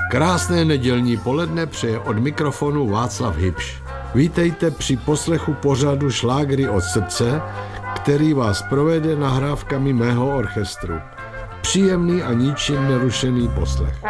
Krásné nedělní poledne přeje od mikrofonu Václav Hybš. Vítejte při poslechu pořadu Šlágry od srdce, který vás provede nahrávkami mého orchestru. Příjemný a ničím nerušený poslech.